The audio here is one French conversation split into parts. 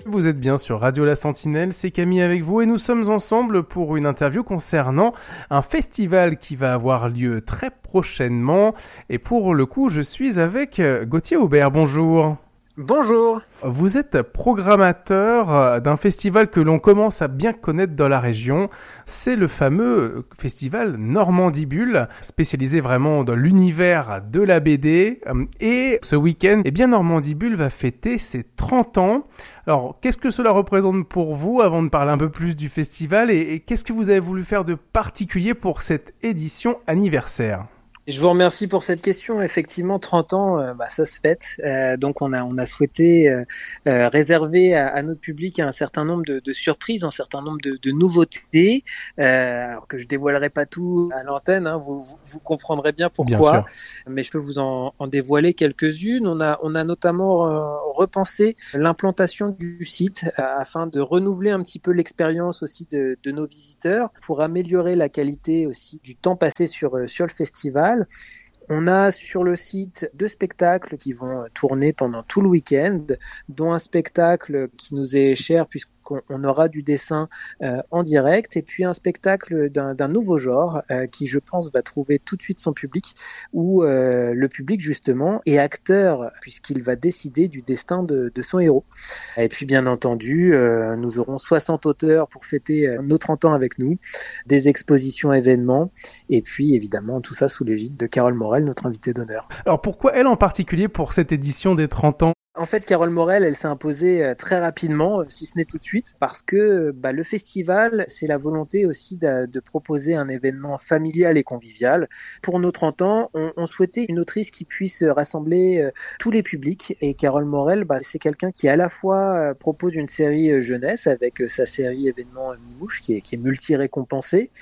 Vous êtes bien sur Radio La Sentinelle, c'est Camille avec vous et nous sommes ensemble pour une interview concernant un festival qui va avoir lieu très prochainement. Et pour le coup, je suis avec Gauthier Aubert. Bonjour. Bonjour. Vous êtes programmateur d'un festival que l'on commence à bien connaître dans la région. C'est le fameux festival Normandie Bulle, spécialisé vraiment dans l'univers de la BD. Et ce week-end, Normandie Bulle va fêter ses 30 ans. Alors, qu'est-ce que cela représente pour vous avant de parler un peu plus du festival et qu'est-ce que vous avez voulu faire de particulier pour cette édition anniversaire ? Je vous remercie pour cette question. Effectivement, 30 ans, ça se fête. Donc, on a souhaité réserver à notre public un certain nombre de surprises, un certain nombre de nouveautés. Alors que je dévoilerai pas tout à l'antenne, hein, vous comprendrez bien pourquoi. Bien sûr. Mais je peux vous en dévoiler quelques-unes. On a notamment repensé l'implantation du site afin de renouveler un petit peu l'expérience aussi de nos visiteurs pour améliorer la qualité aussi du temps passé sur le festival. On a sur le site 2 spectacles qui vont tourner pendant tout le week-end, dont un spectacle qui nous est cher puisqu'on aura du dessin en direct, et puis un spectacle d'un nouveau genre qui, je pense, va trouver tout de suite son public, où le public, justement, est acteur puisqu'il va décider du destin de son héros. Et puis, bien entendu, nous aurons 60 auteurs pour fêter nos 30 ans avec nous, des expositions, événements, et puis, évidemment, tout ça sous l'égide de Carole Morel, notre invitée d'honneur. Alors, pourquoi elle en particulier pour cette édition des 30 ans ? En fait, Carole Morel, elle s'est imposée très rapidement, si ce n'est tout de suite, parce que le festival, c'est la volonté aussi de proposer un événement familial et convivial. Pour nos 30 ans, on souhaitait une autrice qui puisse rassembler tous les publics. Et Carole Morel, c'est quelqu'un qui à la fois propose une série jeunesse avec sa série événement Mimouche, qui est multi-récompensée,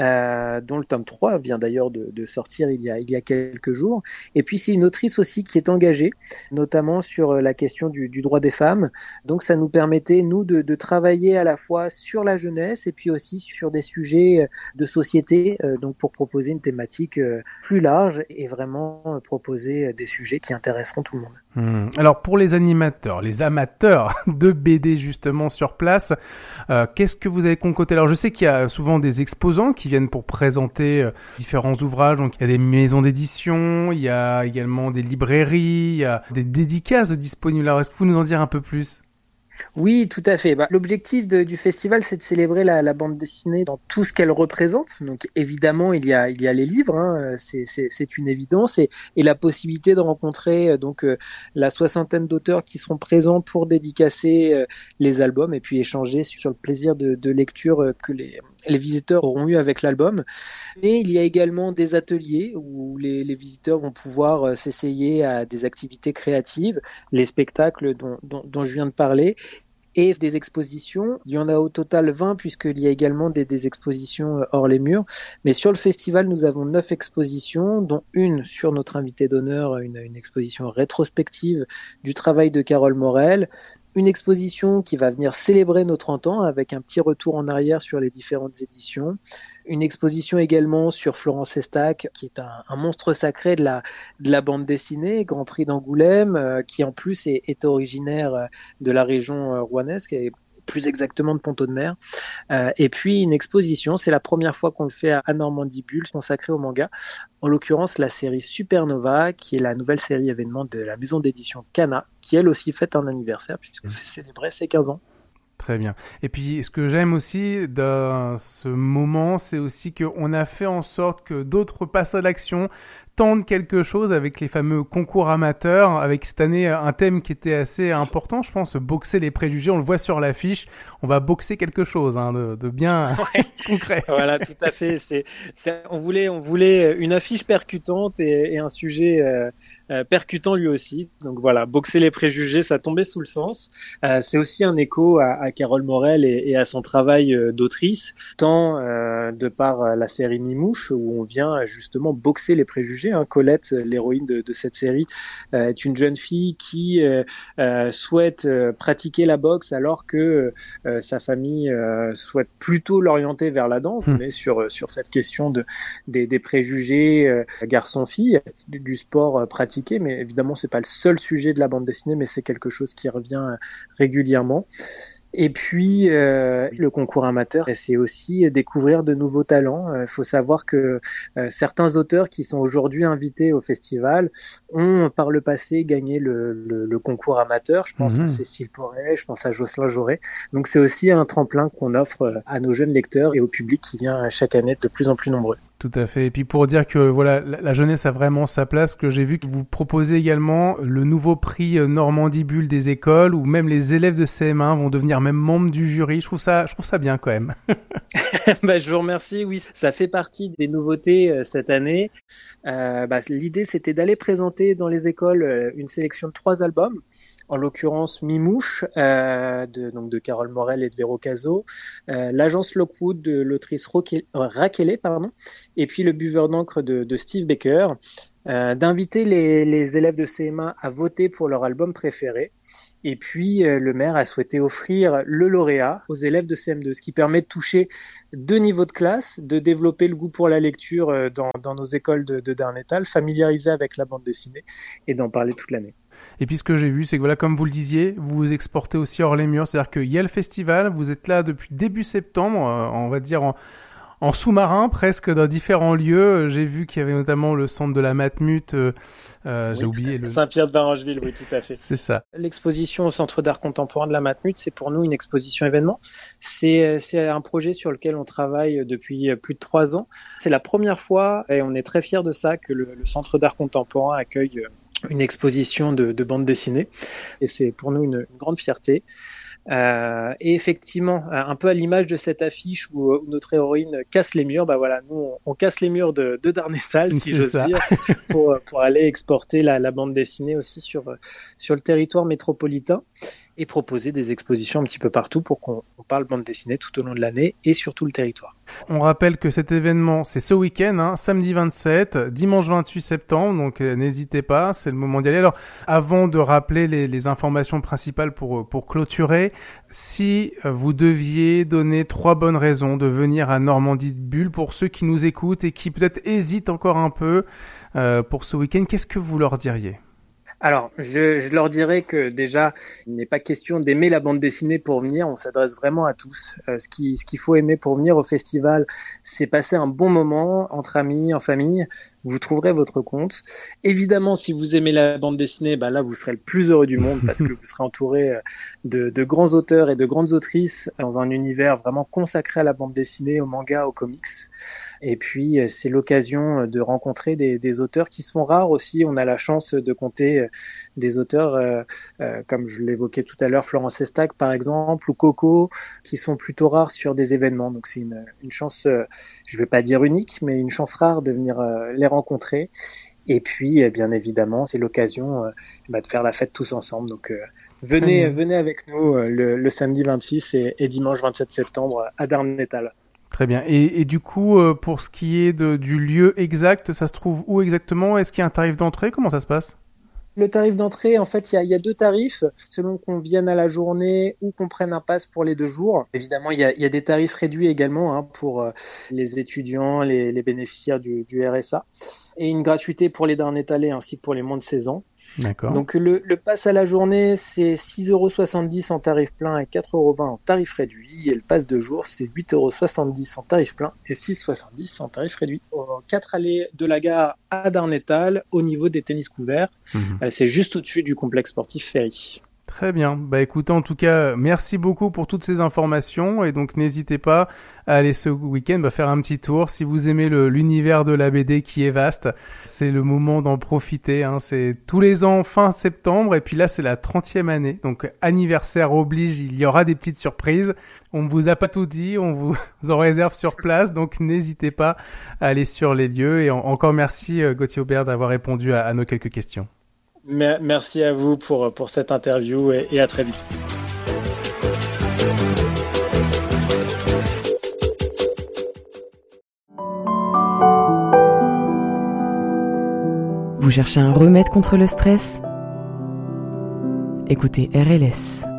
dont le tome 3 vient d'ailleurs de sortir il y a quelques jours. Et puis c'est une autrice aussi qui est engagée, notamment sur la question du droit des femmes. Donc ça nous permettait, nous, de travailler à la fois sur la jeunesse et puis aussi sur des sujets de société, donc pour proposer une thématique plus large et vraiment proposer des sujets qui intéresseront tout le monde. Alors pour les animateurs, les amateurs de BD justement sur place, qu'est-ce que vous avez concocté ? Alors je sais qu'il y a souvent des exposants qui viennent pour présenter différents ouvrages, donc il y a des maisons d'édition, il y a également des librairies, il y a des dédicaces disponibles. Alors est-ce que vous pouvez nous en dire un peu plus ? Oui, tout à fait. L'objectif du festival, c'est de célébrer la bande dessinée dans tout ce qu'elle représente. Donc évidemment, il y a les livres, hein, c'est une évidence, et la possibilité de rencontrer la 60aine d'auteurs qui seront présents pour dédicacer les albums et puis échanger sur le plaisir de lecture que les visiteurs auront eu avec l'album. Mais il y a également des ateliers où les visiteurs vont pouvoir s'essayer à des activités créatives, les spectacles dont je viens de parler, et des expositions. Il y en a au total 20 puisqu'il y a également des expositions hors les murs. Mais sur le festival, nous avons 9 expositions, dont une sur notre invité d'honneur, une exposition rétrospective du travail de Carole Morel, une exposition qui va venir célébrer nos 30 ans avec un petit retour en arrière sur les différentes éditions. Une exposition également sur Florence Estac, qui est un monstre sacré de la bande dessinée, Grand Prix d'Angoulême, qui en plus est originaire de la région rouennaise, qui est plus exactement de Pont-de-Mer. Et puis une exposition, c'est la première fois qu'on le fait à Normandie Bulle, consacrée au manga. En l'occurrence, la série Supernova, qui est la nouvelle série événement de la maison d'édition Kana, qui elle aussi fête un anniversaire, puisqu'elle célébrait ses 15 ans. Très bien. Et puis, ce que j'aime aussi dans ce moment, c'est aussi qu'on a fait en sorte que d'autres passent à l'action, tentent quelque chose avec les fameux concours amateurs, avec cette année un thème qui était assez important, je pense, boxer les préjugés. On le voit sur l'affiche, on va boxer quelque chose de bien concret. Voilà, tout à fait. On voulait une affiche percutante et un sujet percutant lui aussi. Donc voilà, boxer les préjugés, ça tombait sous le sens. C'est aussi un écho à Carole Morel et à son travail d'autrice, tant de par la série Mimouche, où on vient justement boxer les préjugés. touchée. Hein. Colette, l'héroïne de cette série, est une jeune fille qui souhaite pratiquer la boxe alors que sa famille souhaite plutôt l'orienter vers la danse. On est sur cette question des préjugés garçon-fille, du sport pratiqué, mais évidemment c'est pas le seul sujet de la bande dessinée, mais c'est quelque chose qui revient régulièrement. Et puis le concours amateur, c'est aussi découvrir de nouveaux talents. Il faut savoir que certains auteurs qui sont aujourd'hui invités au festival ont par le passé gagné le concours amateur. Je pense à Cécile Porret, je pense à Jocelyn Jaurès. Donc c'est aussi un tremplin qu'on offre à nos jeunes lecteurs et au public qui vient chaque année de plus en plus nombreux. Tout à fait. Et puis pour dire que voilà, la jeunesse a vraiment sa place, que j'ai vu que vous proposez également le nouveau prix Normandie Bulle des écoles, où même les élèves de CM1 vont devenir même membres du jury. Je trouve ça bien quand même. Je vous remercie. Oui, ça fait partie des nouveautés cette année. L'idée, c'était d'aller présenter dans les écoles une sélection de 3 albums. En l'occurrence Mimouche de Carole Morel et de Véro Cazot, l'agence Lockwood de l'autrice Raquelé, et puis le buveur d'encre de Steve Baker, d'inviter les élèves de CM1 à voter pour leur album préféré. Et puis le maire a souhaité offrir le lauréat aux élèves de CM2, ce qui permet de toucher 2 niveaux de classe, de développer le goût pour la lecture dans nos écoles de Darnétal, familiariser avec la bande dessinée et d'en parler toute l'année. Et puis ce que j'ai vu, c'est que voilà, comme vous le disiez, vous vous exportez aussi hors les murs, c'est-à-dire qu'il y a le festival, vous êtes là depuis début septembre, on va dire en sous-marin presque dans différents lieux. J'ai vu qu'il y avait notamment le centre de la Matmut, j'ai oublié le... Saint-Pierre de Varengeville, oui, tout à fait. C'est ça. L'exposition au Centre d'art contemporain de la Matmut, c'est pour nous une exposition événement. C'est un projet sur lequel on travaille depuis plus de 3 ans. C'est la première fois, et on est très fiers de ça, que le Centre d'art contemporain accueille une exposition de bande dessinée. Et c'est pour nous une grande fierté. Et effectivement, un peu à l'image de cette affiche où notre héroïne casse les murs, nous on casse les murs de Darnétal, si j'ose dire, pour aller exporter la bande dessinée aussi sur le territoire métropolitain et proposer des expositions un petit peu partout pour qu'on parle bande dessinée tout au long de l'année et sur tout le territoire. On rappelle que cet événement, c'est ce week-end, samedi 27, dimanche 28 septembre, donc n'hésitez pas, c'est le moment d'y aller. Alors, avant de rappeler les informations principales pour clôturer, si vous deviez donner 3 bonnes raisons de venir à Normandie Bulle pour ceux qui nous écoutent et qui peut-être hésitent encore un peu pour ce week-end, qu'est-ce que vous leur diriez ? Alors, je leur dirais que déjà, il n'est pas question d'aimer la bande dessinée pour venir. On s'adresse vraiment à tous. Ce qu'il faut aimer pour venir au festival, c'est passer un bon moment entre amis, en famille. Vous trouverez votre compte. Évidemment, si vous aimez la bande dessinée, là, vous serez le plus heureux du monde parce que vous serez entouré de grands auteurs et de grandes autrices dans un univers vraiment consacré à la bande dessinée, au manga, aux comics. Et puis, c'est l'occasion de rencontrer des auteurs qui se font rares aussi. On a la chance de compter des auteurs, comme je l'évoquais tout à l'heure, Florence Estac, par exemple, ou Coco, qui sont plutôt rares sur des événements. Donc, c'est une chance, je vais pas dire unique, mais une chance rare de venir les rencontrer. Et puis, bien évidemment, c'est l'occasion de faire la fête tous ensemble. Donc, venez avec nous le samedi 26 et dimanche 27 septembre à Darnétal. Très bien. Et du coup, pour ce qui est du lieu exact, ça se trouve où exactement ? Est-ce qu'il y a un tarif d'entrée ? Comment ça se passe ? Le tarif d'entrée, en fait, il y a 2 tarifs, selon qu'on vienne à la journée ou qu'on prenne un pass pour les 2 jours. Évidemment, il y a des tarifs réduits également pour les étudiants, les bénéficiaires du RSA, et une gratuité pour les Darnétalais ainsi que pour les moins de 16 ans. D'accord. Donc le pass à la journée, c'est 6,70 € en tarif plein et 4,20 € en tarif réduit. Et le pass de jour, c'est 8,70 € en tarif plein et 6,70 € en tarif réduit. 4 allées de la gare à Darnétal, au niveau des tennis couverts. C'est juste au-dessus du complexe sportif Ferry. Très bien. Écoutez, en tout cas, merci beaucoup pour toutes ces informations et donc n'hésitez pas à aller ce week-end faire un petit tour. Si vous aimez l'univers de la BD qui est vaste, c'est le moment d'en profiter. C'est tous les ans fin septembre et puis là c'est la 30e année. Donc anniversaire oblige, il y aura des petites surprises. On ne vous a pas tout dit, on vous en réserve sur place, donc n'hésitez pas à aller sur les lieux. Et encore merci Gauthier Aubert d'avoir répondu à nos quelques questions. Merci à vous pour cette interview et à très vite. Vous cherchez un remède contre le stress ? Écoutez RLS.